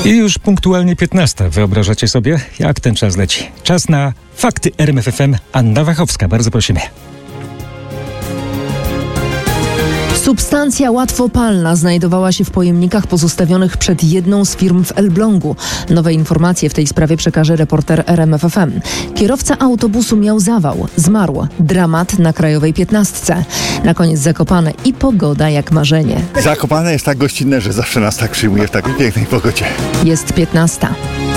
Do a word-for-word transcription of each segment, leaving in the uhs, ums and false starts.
I już punktualnie piętnasta. Wyobrażacie sobie, jak ten czas leci? Czas na Fakty R M F F M. Anna Wachowska, bardzo prosimy. Substancja łatwopalna znajdowała się w pojemnikach pozostawionych przed jedną z firm w Elblągu. Nowe informacje w tej sprawie przekaże reporter R M F F M. Kierowca autobusu miał zawał. Zmarł. Dramat na Krajowej piętnastce. Na koniec Zakopane i pogoda jak marzenie. Zakopane jest tak gościnne, że zawsze nas tak przyjmuje w takiej pięknej pogodzie. Jest piętnasta.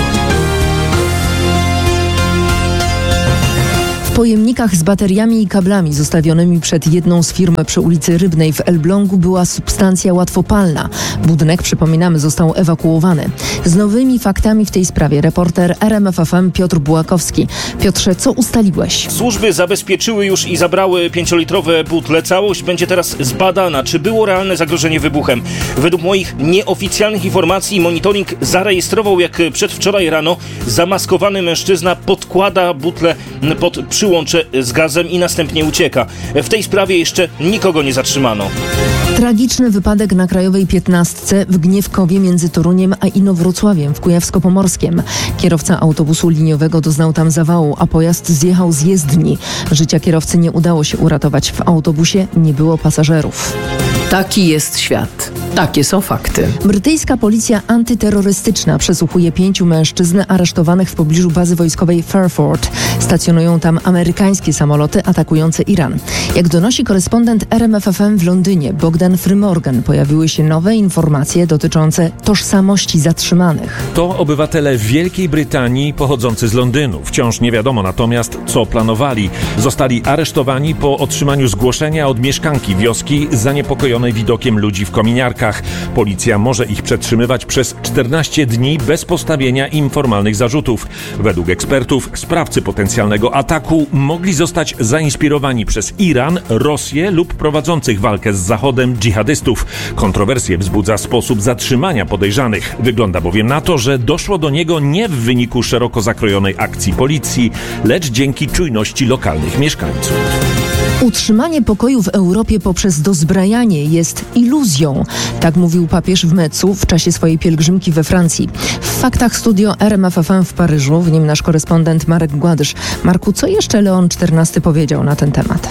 W pojemnikach z bateriami i kablami zostawionymi przed jedną z firm przy ulicy Rybnej w Elblągu była substancja łatwopalna. Budynek, przypominamy, został ewakuowany. Z nowymi faktami w tej sprawie reporter R M F F M Piotr Bułakowski. Piotrze, co ustaliłeś? Służby zabezpieczyły już i zabrały pięciolitrowe butle. Całość będzie teraz zbadana, czy było realne zagrożenie wybuchem. Według moich nieoficjalnych informacji monitoring zarejestrował, jak przedwczoraj rano zamaskowany mężczyzna podkłada butle pod przyłącze z gazem i następnie ucieka. W tej sprawie jeszcze nikogo nie zatrzymano. Tragiczny wypadek na Krajowej piętnastce w Gniewkowie między Toruniem a Inowrocławiem w Kujawsko-Pomorskiem. Kierowca autobusu liniowego doznał tam zawału, a pojazd zjechał z jezdni. Życia kierowcy nie udało się uratować. W autobusie nie było pasażerów. Taki jest świat. Takie są fakty. Brytyjska policja antyterrorystyczna przesłuchuje pięciu mężczyzn aresztowanych w pobliżu bazy wojskowej Fairford. Stacjonują tam amerykańskie samoloty atakujące Iran. Jak donosi korespondent R M F F M w Londynie Bogdan Frymorgan, pojawiły się nowe informacje dotyczące tożsamości zatrzymanych. To obywatele Wielkiej Brytanii pochodzący z Londynu. Wciąż nie wiadomo natomiast, co planowali. Zostali aresztowani po otrzymaniu zgłoszenia od mieszkanki wioski zaniepokojonej widokiem ludzi w kominiarkach. Policja może ich przetrzymywać przez czternaście dni bez postawienia im formalnych zarzutów. Według ekspertów sprawcy potencjalnego ataku mogli zostać zainspirowani przez Iran, Rosję lub prowadzących walkę z Zachodem dżihadystów. Kontrowersje wzbudza sposób zatrzymania podejrzanych. Wygląda bowiem na to, że doszło do niego nie w wyniku szeroko zakrojonej akcji policji, lecz dzięki czujności lokalnych mieszkańców. Utrzymanie pokoju w Europie poprzez dozbrajanie jest iluzją. Tak mówił papież w Metzu w czasie swojej pielgrzymki we Francji. W faktach studio R M F F M w Paryżu, w nim nasz korespondent Marek Gładysz. Marku, co jeszcze Leon czternasty powiedział na ten temat?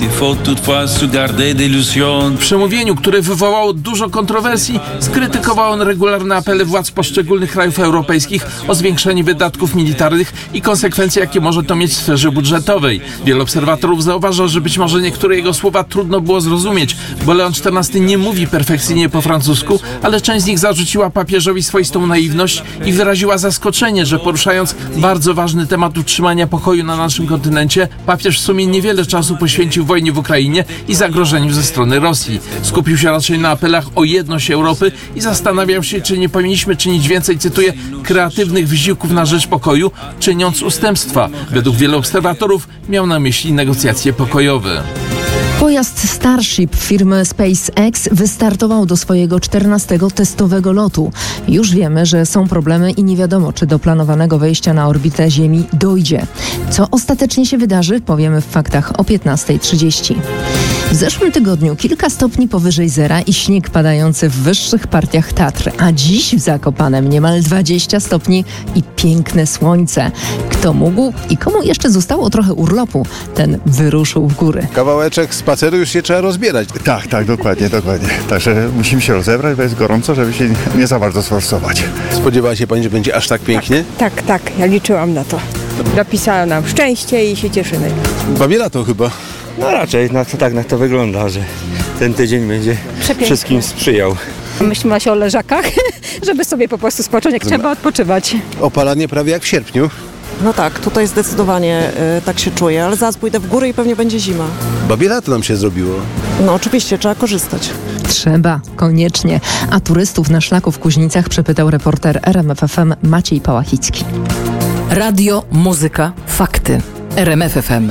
W przemówieniu, które wywołało dużo kontrowersji, skrytykował on regularne apele władz poszczególnych krajów europejskich o zwiększenie wydatków militarnych i konsekwencje, jakie może to mieć w sferze budżetowej. Wielu obserwatorów zauważa, że być może niektóre jego słowa trudno było zrozumieć, bo Leon czternasty nie mówi perfekcyjnie po francusku, ale część z nich zarzuciła papieżowi swoistą naiwność i wyraziła zaskoczenie, że poruszając bardzo ważny temat utrzymania pokoju na naszym kontynencie, papież w sumie niewiele czasu poświęcił wojnie w Ukrainie i zagrożeniu ze strony Rosji. Skupił się raczej na apelach o jedność Europy i zastanawiał się, czy nie powinniśmy czynić więcej, cytuję, kreatywnych wysiłków na rzecz pokoju, czyniąc ustępstwa. Według wielu obserwatorów miał na myśli negocjacje pokojowe. Pojazd Starship firmy SpaceX wystartował do swojego czternastego testowego lotu. Już wiemy, że są problemy i nie wiadomo, czy do planowanego wejścia na orbitę Ziemi dojdzie. Co ostatecznie się wydarzy, powiemy w faktach o piętnasta trzydzieści. W zeszłym tygodniu kilka stopni powyżej zera i śnieg padający w wyższych partiach Tatr, a dziś w Zakopanem niemal dwadzieścia stopni i piękne słońce. Kto mógł i komu jeszcze zostało trochę urlopu, ten wyruszył w góry. Kawałeczek spaceru już się trzeba rozbierać. Tak, tak, dokładnie, dokładnie. Także musimy się rozebrać, bo jest gorąco, żeby się nie za bardzo sforsować. Spodziewała się pani, że będzie aż tak pięknie? Tak, tak, ja liczyłam na to. Napisała nam szczęście i się cieszymy. Bawię lato chyba. No raczej na to, tak na to wygląda, że ten tydzień będzie Przepiękny. Wszystkim sprzyjał. Myślimy się o leżakach, żeby sobie po prostu spocząć, jak trzeba odpoczywać. Opalanie prawie jak w sierpniu. No tak, tutaj zdecydowanie y, tak się czuję, ale zaraz pójdę w górę i pewnie będzie zima. Bawię lato nam się zrobiło. No oczywiście, trzeba korzystać. Trzeba, koniecznie. A turystów na szlaku w Kuźnicach przepytał reporter R M F F M Maciej Pałachicki. Radio, muzyka, fakty. R M F F M.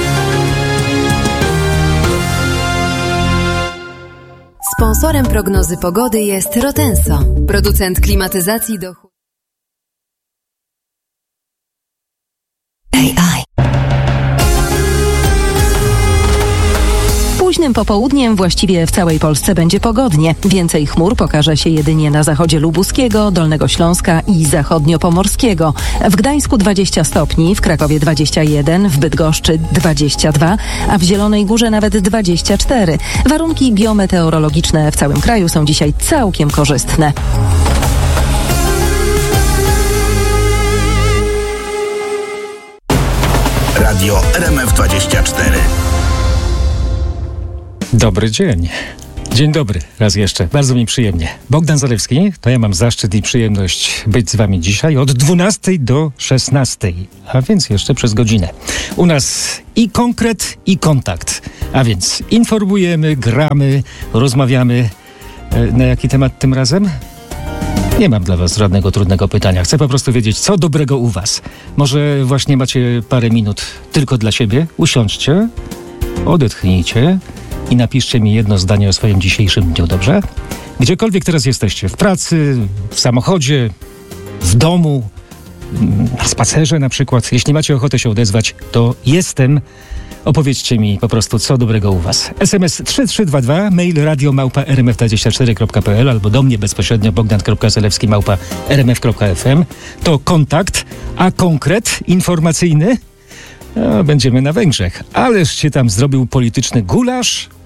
Sponsorem prognozy pogody jest Rotenso, producent klimatyzacji do... A I. Późnym popołudniem właściwie w całej Polsce będzie pogodnie. Więcej chmur pokaże się jedynie na zachodzie lubuskiego, Dolnego Śląska i zachodniopomorskiego. W Gdańsku dwadzieścia stopni, w Krakowie dwadzieścia jeden, w Bydgoszczy dwadzieścia dwa, a w Zielonej Górze nawet dwadzieścia cztery. Warunki biometeorologiczne w całym kraju są dzisiaj całkiem korzystne. Radio R M F dwadzieścia cztery. Dobry dzień. Dzień dobry, raz jeszcze. Bardzo mi przyjemnie. Bogdan Zalewski, to ja mam zaszczyt i przyjemność być z wami dzisiaj od dwunastej do szesnastej, a więc jeszcze przez godzinę. U nas i konkret, i kontakt. A więc informujemy, gramy, rozmawiamy. Na jaki temat tym razem? Nie mam dla was żadnego trudnego pytania. Chcę po prostu wiedzieć, co dobrego u was. Może właśnie macie parę minut tylko dla siebie? Usiądźcie, odetchnijcie i napiszcie mi jedno zdanie o swoim dzisiejszym dniu, dobrze? Gdziekolwiek teraz jesteście, w pracy, w samochodzie, w domu, na spacerze na przykład. Jeśli macie ochotę się odezwać, to jestem. Opowiedzcie mi po prostu, co dobrego u was. S M S trzy trzy dwa dwa, mail radio małpa r m f dwadzieścia cztery kropka p l albo do mnie bezpośrednio bogdan kropka zalewski małpa r m f kropka f m. To kontakt, a konkret informacyjny? No, będziemy na Węgrzech. Ależ się tam zrobił polityczny gulasz.